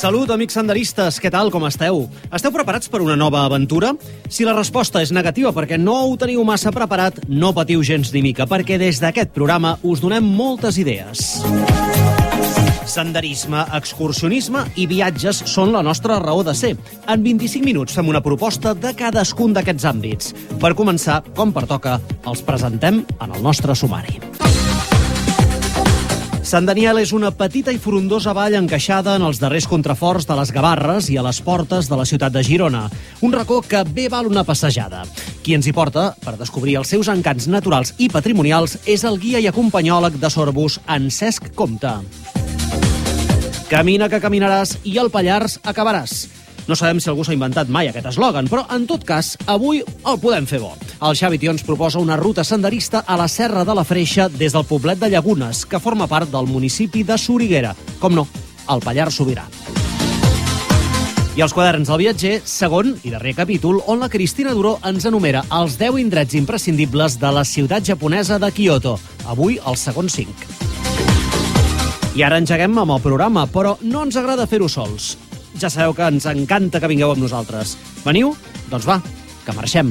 Salut, amics senderistes, què tal, com esteu? Esteu preparats per una nova aventura? Si la resposta és negativa perquè no ho teniu massa preparat, no patiu gens ni mica, perquè des d'aquest programa us donem moltes idees. Senderisme, excursionisme i viatges són la nostra raó de ser. En 25 minuts fem una proposta de cadascun d'aquests àmbits. Per començar, com pertoca, els presentem en el nostre sumari. Sant Daniel és una petita i frondosa vall encaixada en els darrers contraforts de les Gavarres i a les portes de la ciutat de Girona. Un racó que bé val una passejada. Qui ens hi porta, per descobrir els seus encants naturals i patrimonials, és el guia i acompanyòleg de Sorbus, en Cesc Compte. Camina que caminaràs i al Pallars acabaràs. No sabem si algú s'ha inventat mai aquest eslògan, però en tot cas, avui el podem fer bo. El Xavi Tió ens proposa una ruta senderista a la Serra de la Freixa des del poblet de Llagunes, que forma part del municipi de Soriguera. Com no, el Pallars Sobirà. I els quaderns del viatger, segon i darrer capítol, on la Cristina Duró ens enumera els 10 indrets imprescindibles de la ciutat japonesa de Kyoto. Avui, el segon 5. I ara engeguem amb el programa, però no ens agrada fer-ho sols. Ja sabeu que ens encanta que vingueu amb nosaltres. Veniu? Doncs va, que marxem.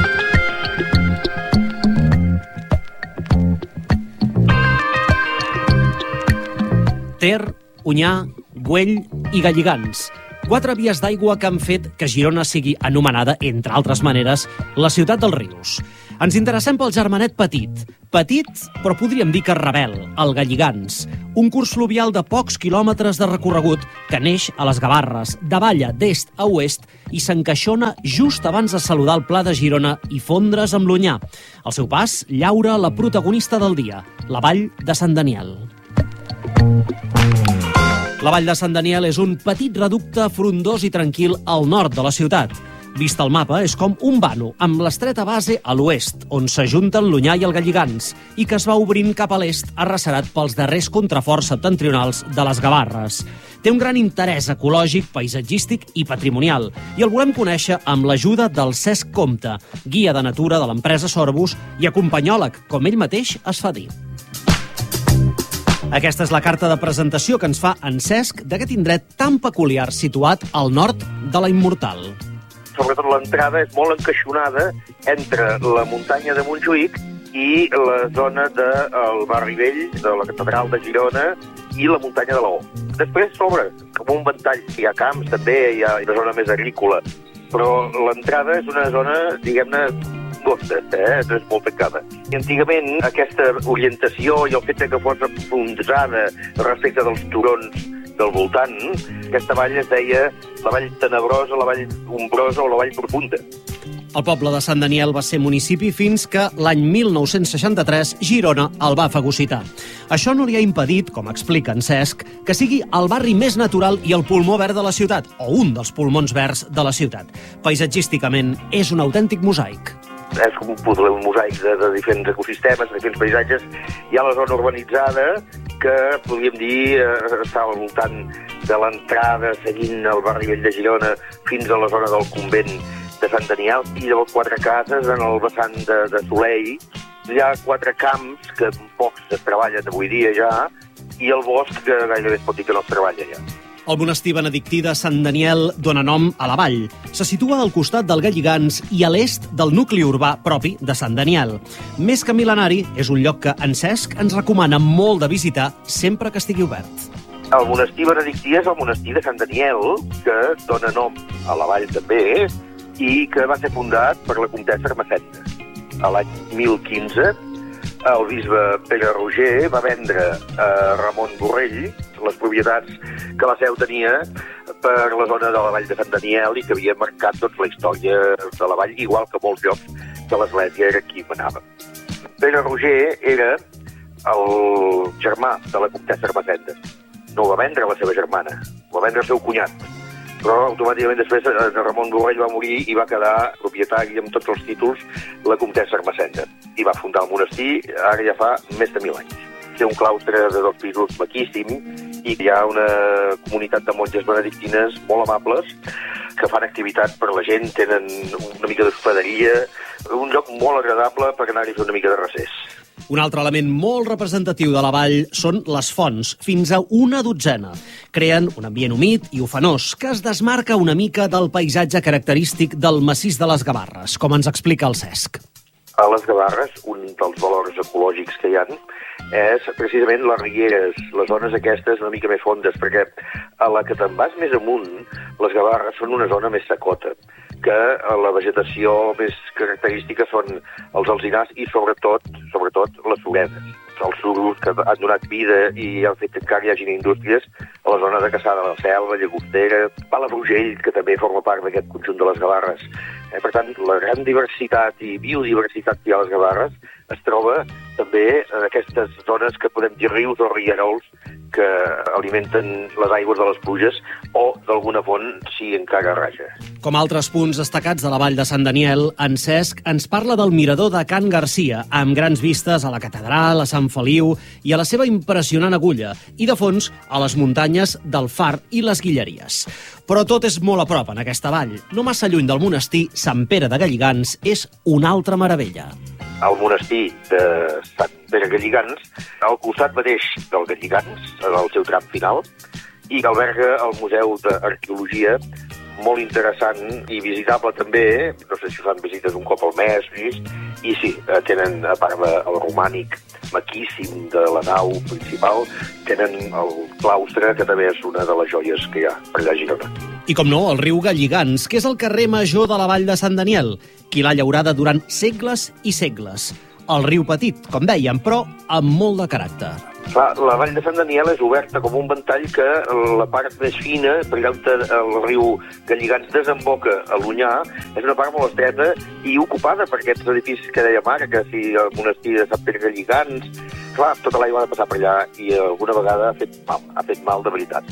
Ter, Onyar, Güell i Galligants. 4 vies d'aigua que han fet que Girona sigui anomenada, entre altres maneres, la ciutat dels rius. Ens interessem pel germanet petit. Petit, però podríem dir que rebel, el Galligants. Un curs fluvial de pocs quilòmetres de recorregut que neix a les Gavarres, davalla d'est a oest i s'encaixona just abans de saludar el Pla de Girona i fondre's amb l'Onyar. Al seu pas, llaura la protagonista del dia, la vall de Sant Daniel. La vall de Sant Daniel és un petit reducte frondós i tranquil al nord de la ciutat. Vist al mapa, és com un vano, amb l'estreta base a l'oest, on s'ajunten l'Onyar i el Galligants, i que es va obrint cap a l'est, arrecerat pels darrers contraforts septentrionals de les Gavarres. Té un gran interès ecològic, paisatgístic i patrimonial, i el volem conèixer amb l'ajuda del Cesc Compte, guia de natura de l'empresa Sorbus i acompanyòleg, com ell mateix es fa dir. Aquesta és la carta de presentació que ens fa en Cesc d'aquest indret tan peculiar situat al nord de la Immortal. Sobretot l'entrada és molt encaixonada entre la muntanya de Montjuïc i la zona del barri vell, de la catedral de Girona i la muntanya de l'O. Després s'obre com un ventall. Hi ha camps també, hi ha una zona més agrícola, però l'entrada és una zona, diguem-ne, gosta, és molt tancada. I antigament aquesta orientació i el fet que fos enfonsada respecte dels turons del voltant, aquesta vall es deia la vall tenebrosa, la vall ombrosa o la vall profunda. El poble de Sant Daniel va ser municipi fins que l'any 1963 Girona el va fagocitar. Això no li ha impedit, com explica en Cesc, que sigui el barri més natural i el pulmó verd de la ciutat, o un dels pulmons verds de la ciutat. Paisatgísticament és un autèntic mosaic. És com un puzzle, un mosaic de diferents ecosistemes, de diferents paisatges. Hi ha la zona urbanitzada, que podríem dir està al voltant de l'entrada, seguint el barri vell de Girona fins a la zona del convent de Sant Daniel, i llavors 4 cases en el vessant de Soleil. Hi ha 4 camps que pocs es treballen avui dia ja, i el bosc que gairebé es pot dir que no es treballa ja. El monestir benedictí de Sant Daniel dona nom a la vall. Se situa al costat del Galligants i a l'est del nucli urbà propi de Sant Daniel. Més que mil·lenari, és un lloc que en Cesc ens recomana molt de visitar sempre que estigui obert. El monestir benedictí és el monestir de Sant Daniel, que dona nom a la vall també, i que va ser fundat per la comtessa Ermessenda. A l'any 1015, el bisbe Pere Roger va vendre a Ramon Borrell les propietats que la seu tenia per la zona de la vall de Sant Daniel i que havia marcat la història de la vall, igual que molts llocs de l'Església era qui manava. Pere Roger era el germà de la comtessa Ermessenda. No va vendre la seva germana, va vendre el seu cunyat. Però automàticament després Ramon Borrell va morir i va quedar propietari amb tots els títols la comtessa Ermessenda. I va fundar el monestir ara ja fa més de 1000 anys. Té un claustre de 2 pisos maquíssim i hi ha una comunitat de monges benedictines molt amables que fan activitats per la gent, tenen una mica d'hospederia, un lloc molt agradable per anar-hi a fer una mica de recés. Un altre element molt representatiu de la vall són les fonts, fins a una dotzena. Creen un ambient humit i ufanós que es desmarca una mica del paisatge característic del massís de les Gavarres, com ens explica el Cesc. A les Gavarres, un dels valors ecològics que hi ha és precisament les rieres, les zones aquestes una mica més fondes, perquè a la que te'n vas més amunt, les Gavarres són una zona més secota, que la vegetació més característica són els alzinars i sobretot les suredes. Els suros que han donat vida i han fet que encara hi hagin indústries a la zona de Caçà de la Selva, Llagostera, Palafrugell, que també forma part d'aquest conjunt de les Gavarres. Per tant, la gran diversitat i biodiversitat que hi ha a les Gavarres es troba també en aquestes zones que podem dir rius o rierols que alimenten les aigües de les pluges o d'alguna font si encara raja. Com altres punts destacats de la vall de Sant Daniel, en Cesc ens parla del mirador de Can Garcia, amb grans vistes a la catedral, a Sant Feliu i a la seva impressionant agulla, i de fons a les muntanyes del Far i les Guilleries. Però tot és molt a prop en aquesta vall. No massa lluny del monestir, Sant Pere de Galligants és una altra meravella. Al monestir de Sant Pere Galligants, al costat mateix del Galligants, en el seu tram final, i que alberga el Museu d'Arqueologia, molt interessant i visitable també, no sé si fan visites un cop al mes, i sí, tenen, a part del romànic maquíssim de la nau principal, tenen el claustre, que també és una de les joies que hi ha per allà a Girona. I com no, el riu Galligants, que és el carrer major de la vall de Sant Daniel, qui l'ha llaurada durant segles i segles. El riu petit, com dèiem, però amb molt de caràcter. Clar, la vall de Sant Daniel és oberta com un ventall que la part més fina, per allà el riu Galligants desemboca a l'Onyar, és una part molt estreta i ocupada per aquests edificis que dèiem ara, que si el monestir de Sant Pere Galligants, clar, tota l'aigua ha de passar per allà i alguna vegada ha fet mal de veritat.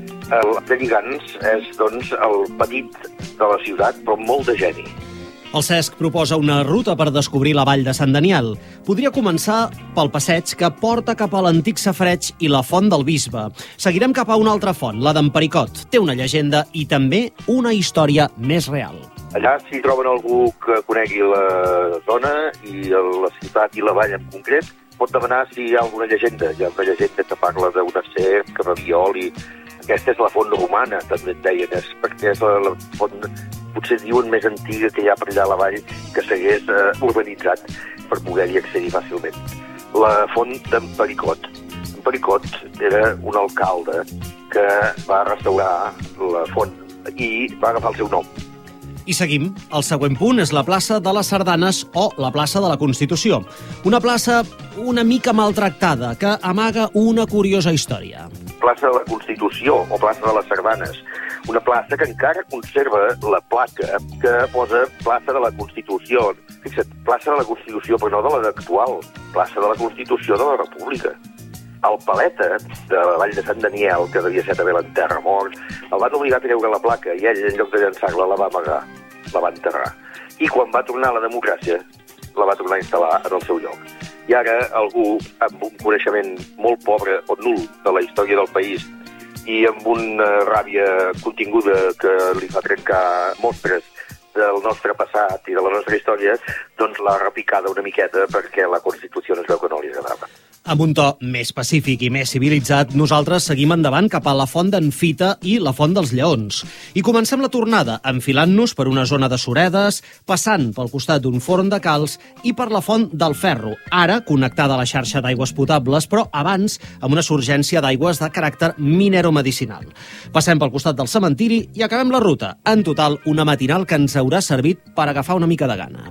El Galligants és, doncs, el petit de la ciutat, però molt de geni. El Cesc proposa una ruta per descobrir la vall de Sant Daniel. Podria començar pel passeig que porta cap a l'antic safareig i la font del Bisbe. Seguirem cap a una altra font, la d'en Pericot. Té una llegenda i també una història més real. Allà, si troben algú que conegui la zona i la ciutat i la vall en concret, pot demanar si hi ha alguna llegenda. Hi ha una llegenda que parla d'una serp, que Raviol, i aquesta és la font romana, també et deien, perquè és la font, potser diuen, més antiga que hi ha per allà a la vall, que s'hagués urbanitzat per poder-hi accedir fàcilment. La font d'en Pericot. En Pericot era un alcalde que va restaurar la font i va agafar el seu nom. I seguim. El següent punt és la plaça de les Sardanes o la plaça de la Constitució. Una plaça una mica maltractada que amaga una curiosa història. Plaça de la Constitució o plaça de les Sardanes. Una plaça que encara conserva la placa que posa plaça de la Constitució. Fixa't, plaça de la Constitució, però no de la actual. Plaça de la Constitució de la República. El paleta de la vall de Sant Daniel, que devia ser també l'enterra mort, el van obligar a treure la placa i ell, en lloc de llançar-la, la va amagar, la va enterrar. I quan va tornar la democràcia, la va tornar a instal·lar en el seu lloc. I ara algú amb un coneixement molt pobre o nul de la història del país i amb una ràbia continguda que li fa trencar mostres del nostre passat i de la nostra història, doncs l'ha repicada una miqueta perquè la Constitució no es veu que no li agradava. Amb un to més pacífic i més civilitzat, nosaltres seguim endavant cap a la Font d'en Fita i la Font dels Lleons. I comencem la tornada, enfilant-nos per una zona de suredes, passant pel costat d'un forn de calç i per la Font del Ferro, ara connectada a la xarxa d'aigües potables, però abans amb una surgència d'aigües de caràcter mineromedicinal. Passem pel costat del cementiri i acabem la ruta. En total, una matinal que ens haurà servit per agafar una mica de gana.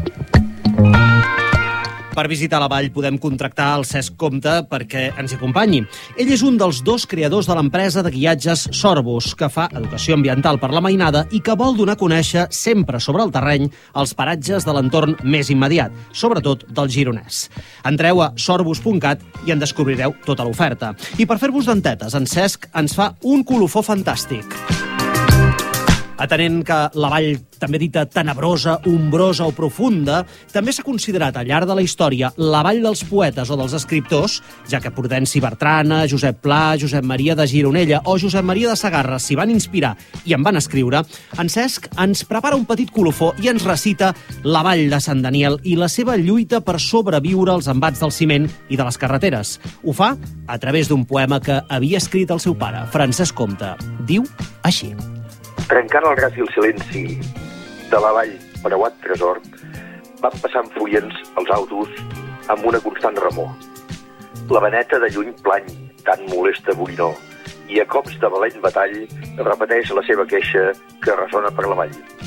Per visitar la vall podem contractar el Cesc Comte perquè ens acompanyi. Ell és un dels dos creadors de l'empresa de guiatges Sorbus, que fa educació ambiental per la mainada i que vol donar a conèixer sempre sobre el terreny els paratges de l'entorn més immediat, sobretot del Gironès. Entreu a sorbus.cat i en descobrireu tota l'oferta. I per fer-vos dentetes, en Cesc ens fa un colofó fantàstic. Atenent que la vall, també dita tenebrosa, ombrosa o profunda, també s'ha considerat al llarg de la història la vall dels poetes o dels escriptors, ja que Prudenci Bertrana, Josep Pla, Josep Maria de Gironella o Josep Maria de Segarra s'hi van inspirar i en van escriure, en Cesc ens prepara un petit colofó i ens recita la vall de Sant Daniel i la seva lluita per sobreviure als embats del ciment i de les carreteres. Ho fa a través d'un poema que havia escrit el seu pare, Francesc Comte. Diu així. Trencant el ras i el silenci de la vall preuat tresor, van passant fuients els autos amb una constant remor. La veneta de lluny plany, tan molesta borinor, i a cops de valent batall repeteix la seva queixa que ressona per la vall.